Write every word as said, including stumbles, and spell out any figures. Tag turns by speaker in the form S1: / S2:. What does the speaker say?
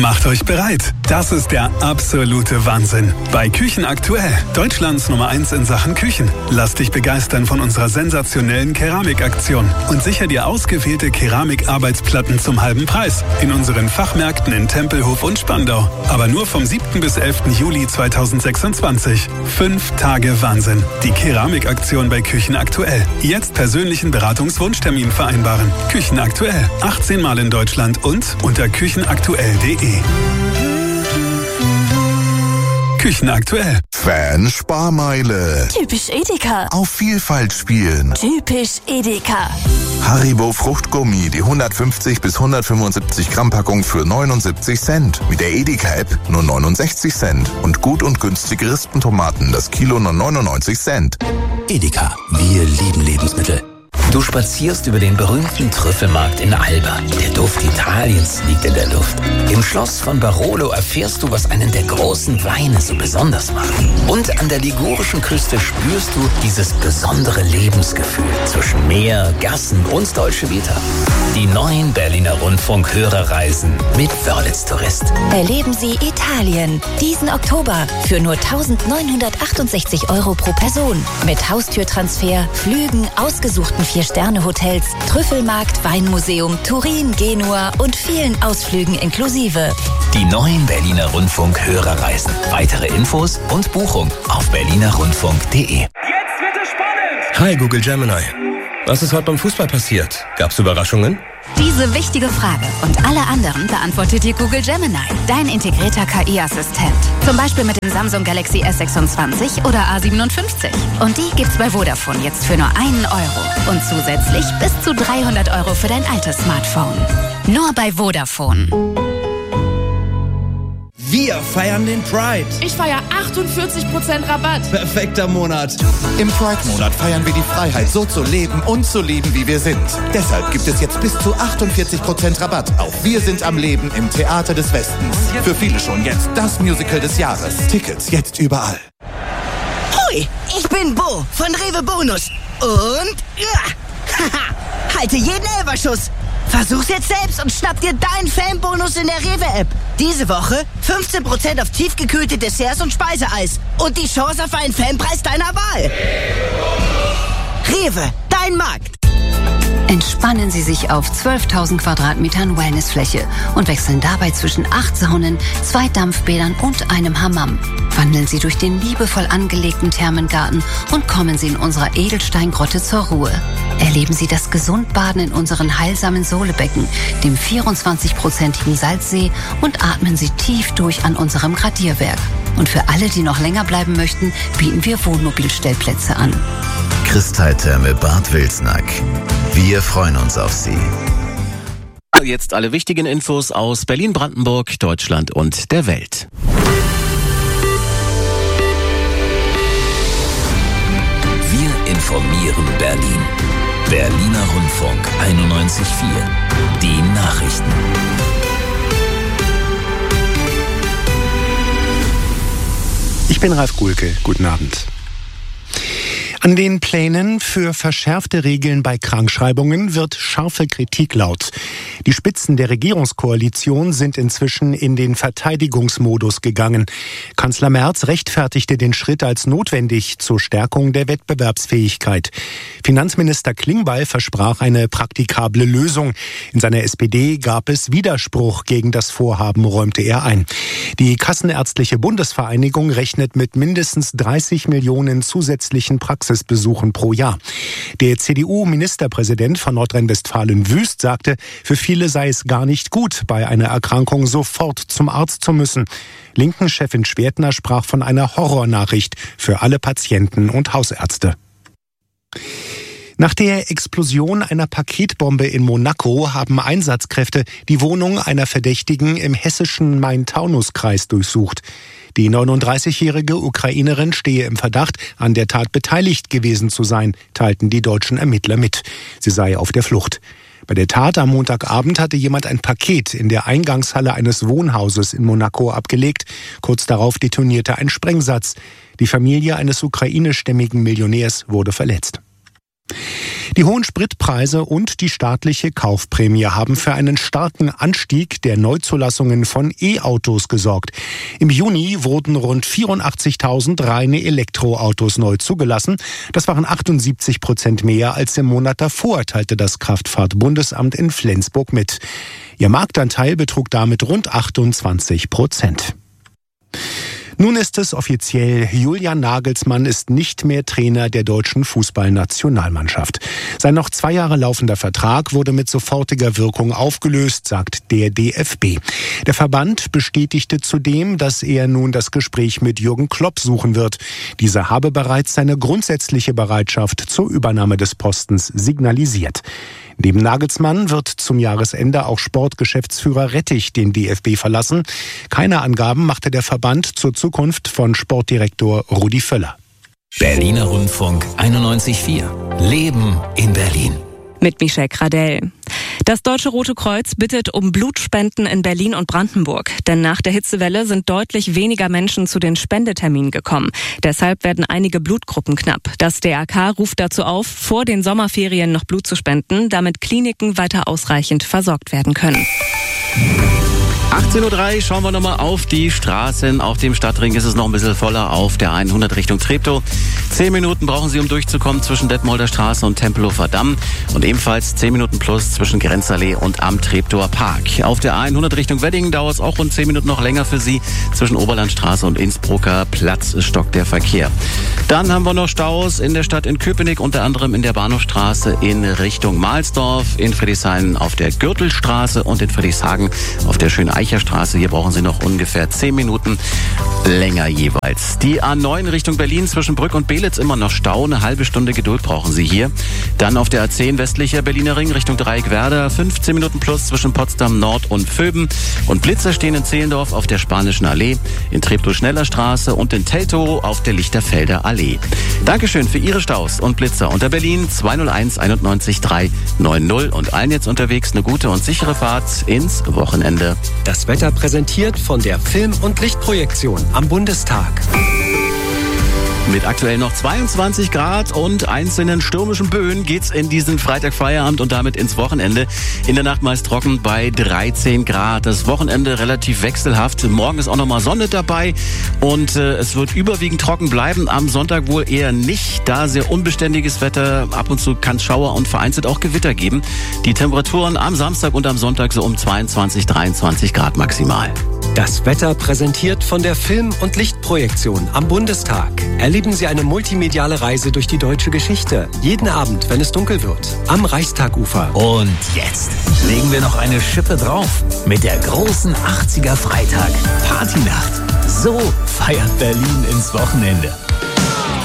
S1: Macht euch bereit. Das ist der absolute Wahnsinn. Bei Küchen aktuell, Deutschlands Nummer eins in Sachen Küchen. Lass dich begeistern von unserer sensationellen Keramikaktion und sicher dir ausgewählte Keramikarbeitsplatten zum halben Preis in unseren Fachmärkten in Tempelhof und Spandau. Aber nur vom siebten bis elften Juli zweitausendsechsundzwanzig. Fünf Tage Wahnsinn. Die Keramikaktion bei Küchen aktuell. Jetzt persönlichen Beratungswunschtermin vereinbaren. Küchen aktuell. achtzehn Mal in Deutschland und unter küchenaktuell punkt de. Küchen aktuell.
S2: Fan-Sparmeile.
S3: Typisch Edeka.
S2: Auf Vielfalt spielen.
S3: Typisch Edeka.
S2: Haribo Fruchtgummi, die hundertfünfzig bis hundertfünfundsiebzig Gramm Packung für neunundsiebzig Cent. Mit der Edeka-App nur neunundsechzig Cent. Und gut und günstige Rispentomaten, das Kilo nur neunundneunzig Cent.
S4: Edeka, wir lieben Lebensmittel. Du spazierst über den berühmten Trüffelmarkt in Alba. Der Duft Italiens liegt in der Luft. Im Schloss von Barolo erfährst du, was einen der großen Weine so besonders macht. Und an der ligurischen Küste spürst du dieses besondere Lebensgefühl zwischen Meer, Gassen und Dolce Vita. Die neuen Berliner Rundfunk-Hörerreisen mit Wörlitz Tourist.
S3: Erleben Sie Italien diesen Oktober für nur eintausendneunhundertachtundsechzig Euro pro Person. Mit Haustürtransfer, Flügen, ausgesuchten Vier-Sterne-Hotels, Trüffelmarkt, Weinmuseum, Turin, Genua und vielen Ausflügen inklusive.
S4: Die neuen Berliner Rundfunk-Hörerreisen. Weitere Infos und Buchung auf berliner rundfunk punkt de.
S5: Jetzt wird es spannend!
S6: Hi Google Gemini. Was ist heute beim Fußball passiert? Gab's Überraschungen?
S7: Diese wichtige Frage und alle anderen beantwortet dir Google Gemini, dein integrierter K I-Assistent. Zum Beispiel mit dem Samsung Galaxy S sechsundzwanzig oder A siebenundfünfzig. Und die gibt's bei Vodafone jetzt für nur einen Euro. Und zusätzlich bis zu dreihundert Euro für dein altes Smartphone. Nur bei Vodafone.
S8: Wir feiern den Pride.
S9: Ich feiere achtundvierzig Prozent Rabatt.
S8: Perfekter Monat.
S10: Im Pride-Monat feiern wir die Freiheit, so zu leben und zu lieben, wie wir sind. Deshalb gibt es jetzt bis zu achtundvierzig Prozent Rabatt auf Wir sind am Leben im Theater des Westens. Für viele schon jetzt das Musical des Jahres. Tickets jetzt überall.
S11: Hui, ich bin Bo von Rewe Bonus. Und ja, halte jeden Elferschuss. Versuch's jetzt selbst und schnapp dir deinen Fanbonus in der Rewe-App. Diese Woche fünfzehn Prozent auf tiefgekühlte Desserts und Speiseeis. Und die Chance auf einen Fanpreis deiner Wahl. Rewe, dein Markt.
S7: Entspannen Sie sich auf zwölftausend Quadratmetern Wellnessfläche und wechseln dabei zwischen acht Saunen, zwei Dampfbädern und einem Hammam. Wandeln Sie durch den liebevoll angelegten Thermengarten und kommen Sie in unserer Edelsteingrotte zur Ruhe. Erleben Sie das Gesundbaden in unseren heilsamen Sohlebecken, dem vierundzwanzig-prozentigen Salzsee und atmen Sie tief durch an unserem Gradierwerk. Und für alle, die noch länger bleiben möchten, bieten wir Wohnmobilstellplätze an.
S12: Kristalltherme Bad Wilsnack. Wir freuen uns auf Sie.
S13: Jetzt alle wichtigen Infos aus Berlin, Brandenburg, Deutschland und der Welt.
S4: Wir informieren Berlin. Berliner Rundfunk einundneunzig Komma vier. Die Nachrichten.
S14: Ich bin Ralf Gulke. Guten Abend. An den Plänen für verschärfte Regeln bei Krankschreibungen wird scharfe Kritik laut. Die Spitzen der Regierungskoalition sind inzwischen in den Verteidigungsmodus gegangen. Kanzler Merz rechtfertigte den Schritt als notwendig zur Stärkung der Wettbewerbsfähigkeit. Finanzminister Klingbeil versprach eine praktikable Lösung. In seiner S P D gab es Widerspruch gegen das Vorhaben, räumte er ein. Die Kassenärztliche Bundesvereinigung rechnet mit mindestens dreißig Millionen zusätzlichen Praxisbesuchen pro Jahr. Der C D U-Ministerpräsident von Nordrhein-Westfalen Wüst sagte, für viele sei es gar nicht gut, bei einer Erkrankung sofort zum Arzt zu müssen. Linken-Chefin Schwertner sprach von einer Horrornachricht für alle Patienten und Hausärzte. Nach der Explosion einer Paketbombe in Monaco haben Einsatzkräfte die Wohnung einer Verdächtigen im hessischen Main-Taunus-Kreis durchsucht. Die neununddreißigjährige Ukrainerin stehe im Verdacht, an der Tat beteiligt gewesen zu sein, teilten die deutschen Ermittler mit. Sie sei auf der Flucht. Bei der Tat am Montagabend hatte jemand ein Paket in der Eingangshalle eines Wohnhauses in Monaco abgelegt. Kurz darauf detonierte ein Sprengsatz. Die Familie eines ukrainischstämmigen Millionärs wurde verletzt. Die hohen Spritpreise und die staatliche Kaufprämie haben für einen starken Anstieg der Neuzulassungen von E-Autos gesorgt. Im Juni wurden rund vierundachtzigtausend reine Elektroautos neu zugelassen. Das waren achtundsiebzig Prozent mehr als im Monat davor, teilte das Kraftfahrtbundesamt in Flensburg mit. Ihr Marktanteil betrug damit rund achtundzwanzig Prozent. Nun ist es offiziell, Julian Nagelsmann ist nicht mehr Trainer der deutschen Fußballnationalmannschaft. Sein noch zwei Jahre laufender Vertrag wurde mit sofortiger Wirkung aufgelöst, sagt der D F B. Der Verband bestätigte zudem, dass er nun das Gespräch mit Jürgen Klopp suchen wird. Dieser habe bereits seine grundsätzliche Bereitschaft zur Übernahme des Postens signalisiert. Neben Nagelsmann wird zum Jahresende auch Sportgeschäftsführer Rettich den D F B verlassen. Keine Angaben machte der Verband zur Zukunft von Sportdirektor Rudi Völler.
S4: Berliner Rundfunk einundneunzig Komma vier. Leben in Berlin.
S15: Mit Michelle Gradell. Das Deutsche Rote Kreuz bittet um Blutspenden in Berlin und Brandenburg. Denn nach der Hitzewelle sind deutlich weniger Menschen zu den Spendeterminen gekommen. Deshalb werden einige Blutgruppen knapp. Das D R K ruft dazu auf, vor den Sommerferien noch Blut zu spenden, damit Kliniken weiter ausreichend versorgt werden können.
S13: achtzehn Uhr drei schauen wir nochmal auf die Straßen. Auf dem Stadtring ist es noch ein bisschen voller auf der hundert Richtung Treptow. Zehn Minuten brauchen Sie, um durchzukommen zwischen Detmolder Straße und Tempelhofer Damm. Und ebenfalls zehn Minuten plus zwischen Grenzallee und am Treptower Park. Auf der hundert Richtung Wedding dauert es auch rund zehn Minuten noch länger für Sie. Zwischen Oberlandstraße und Innsbrucker Platz stockt der Verkehr. Dann haben wir noch Staus in der Stadt in Köpenick, unter anderem in der Bahnhofstraße in Richtung Mahlsdorf, in Friedrichshain auf der Gürtelstraße und in Friedrichshagen auf der schönen Eicherstraße. Hier brauchen Sie noch ungefähr zehn Minuten länger jeweils. Die A neun Richtung Berlin zwischen Brück und Belitz immer noch Stau. Eine halbe Stunde Geduld brauchen Sie hier. Dann auf der A zehn westlicher Berliner Ring Richtung Dreieckwerder. fünfzehn Minuten plus zwischen Potsdam Nord und Vöben. Und Blitzer stehen in Zehlendorf auf der Spanischen Allee, in Treptow-Schneller Straße und in Teltow auf der Lichterfelder Allee. Dankeschön für Ihre Staus und Blitzer unter Berlin zwei null eins einundneunzig drei neun null und allen jetzt unterwegs eine gute und sichere Fahrt ins Wochenende.
S16: Das Wetter präsentiert von der Film- und Lichtprojektion am Bundestag.
S13: Mit aktuell noch zweiundzwanzig Grad und einzelnen stürmischen Böen geht's in diesen Freitagfeierabend und damit ins Wochenende. In der Nacht meist trocken bei dreizehn Grad. Das Wochenende relativ wechselhaft. Morgen ist auch nochmal Sonne dabei und äh, es wird überwiegend trocken bleiben. Am Sonntag wohl eher nicht, da sehr unbeständiges Wetter. Ab und zu kann es Schauer und vereinzelt auch Gewitter geben. Die Temperaturen am Samstag und am Sonntag so um zweiundzwanzig, dreiundzwanzig Grad maximal.
S16: Das Wetter präsentiert von der Film- und Lichtprojektion am Bundestag. Erleben Sie eine multimediale Reise durch die deutsche Geschichte. Jeden Abend, wenn es dunkel wird. Am Reichstagufer.
S4: Und jetzt legen wir noch eine Schippe drauf mit der großen achtziger Freitag Partynacht. So feiert Berlin ins Wochenende.